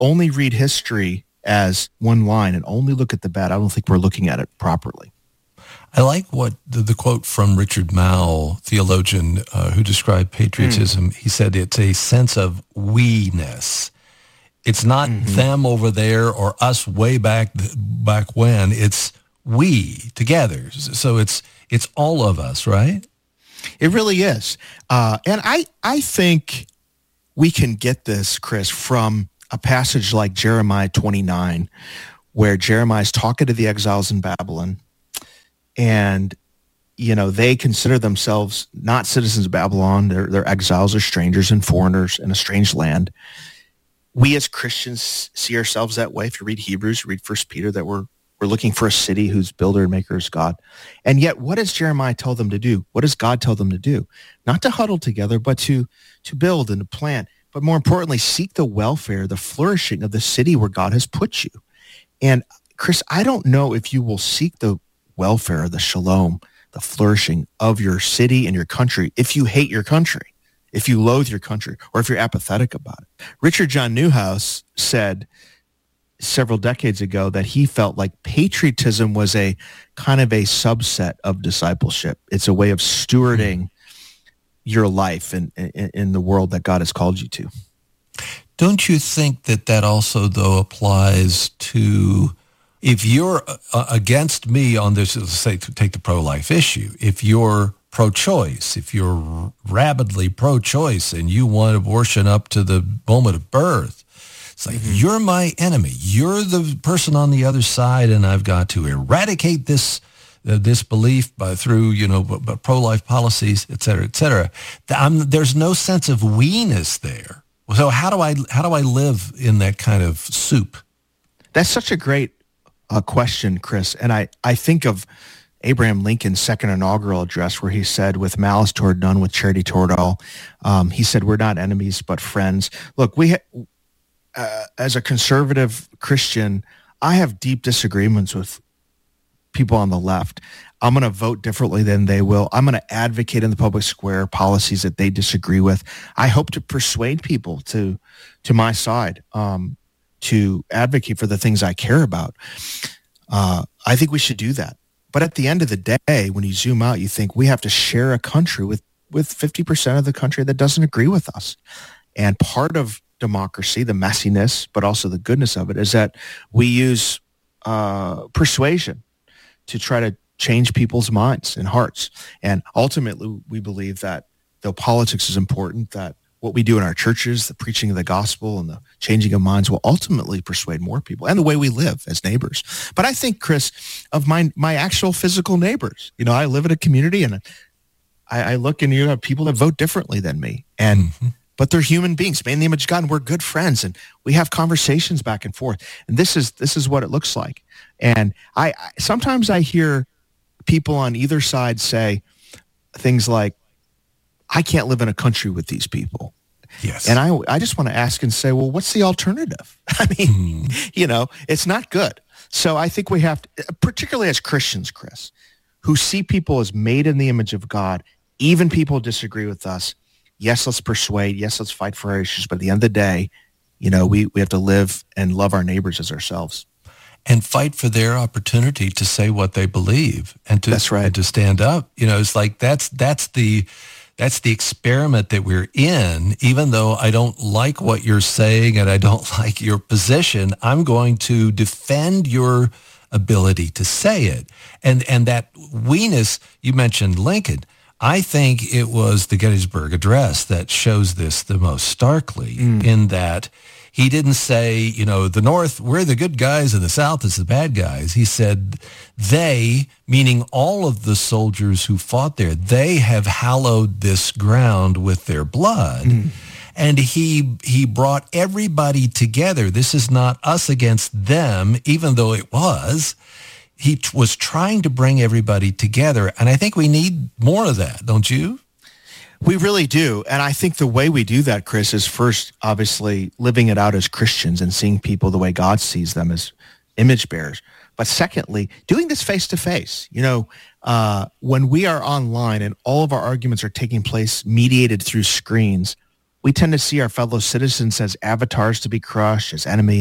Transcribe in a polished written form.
only read history as one line and only look at the bad, I don't think we're looking at it properly. I like what the quote from Richard Mouw, theologian who described patriotism. He said it's a sense of we-ness. It's not them over there or us way back when. It's we together. So it's all of us, right? It really is. And I think we can get this, Chris, from a passage like Jeremiah 29, where Jeremiah is talking to the exiles in Babylon. And, they consider themselves not citizens of Babylon. They're exiles or strangers and foreigners in a strange land. We as Christians see ourselves that way. If you read Hebrews, read 1 Peter, that we're looking for a city whose builder and maker is God. And yet, what does Jeremiah tell them to do? What does God tell them to do? Not to huddle together, but to build and to plant. But more importantly, seek the welfare, the flourishing of the city where God has put you. And Chris, I don't know if you will seek the welfare, the shalom, the flourishing of your city and your country if you hate your country, if you loathe your country, or if you're apathetic about it. Richard John Neuhaus said several decades ago that he felt like patriotism was a kind of a subset of discipleship. It's a way of stewarding your life in the world that God has called you to. Don't you think that also, though, applies to, if you're against me on this, let's say, to take the pro-life issue, if you're pro-choice, if you're rabidly pro-choice and you want abortion up to the moment of birth, it's like, you're my enemy. You're the person on the other side, and I've got to eradicate this belief through pro-life policies, et cetera, et cetera. There's no sense of we-ness there. So how do I live in that kind of soup? That's such a great question, Chris. And I think of Abraham Lincoln's second inaugural address where he said, with malice toward none, with charity toward all. He said, we're not enemies, but friends. Look, as a conservative Christian, I have deep disagreements with people on the left. I'm going to vote differently than they will. I'm going to advocate in the public square policies that they disagree with. I hope to persuade people to my side, to advocate for the things I care about. I think we should do that. But at the end of the day, when you zoom out, you think we have to share a country with 50% of the country that doesn't agree with us. And part of democracy, the messiness, but also the goodness of it, is that we use persuasion to try to change people's minds and hearts. And ultimately, we believe that though politics is important, that what we do in our churches, the preaching of the gospel and the changing of minds will ultimately persuade more people, and the way we live as neighbors. But I think, Chris, of my actual physical neighbors, I live in a community, and I look, and you have people that vote differently than me. And but they're human beings, made in the image of God, and we're good friends, and we have conversations back and forth. And this is what it looks like. And I sometimes I hear people on either side say things like, I can't live in a country with these people. Yes. And I just want to ask and say, well, what's the alternative? I mean, it's not good. So I think we have to, particularly as Christians, Chris, who see people as made in the image of God, even people disagree with us. Yes, let's persuade. Yes, let's fight for our issues. But at the end of the day, we have to live and love our neighbors as ourselves. And fight for their opportunity to say what they believe and to, that's right. and to stand up. It's like that's the experiment that we're in. Even though I don't like what you're saying and I don't like your position, I'm going to defend your ability to say it. And that we-ness, you mentioned Lincoln. I think it was the Gettysburg Address that shows this the most starkly, in that he didn't say, the North, we're the good guys and the South is the bad guys. He said they, meaning all of the soldiers who fought there, they have hallowed this ground with their blood. And he brought everybody together. This is not us against them, even though it was. He was trying to bring everybody together. And I think we need more of that, don't you? We really do. And I think the way we do that, Chris, is first, obviously, living it out as Christians and seeing people the way God sees them as image bearers. But secondly, doing this face-to-face. When we are online and all of our arguments are taking place mediated through screens, we tend to see our fellow citizens as avatars to be crushed, as enemies.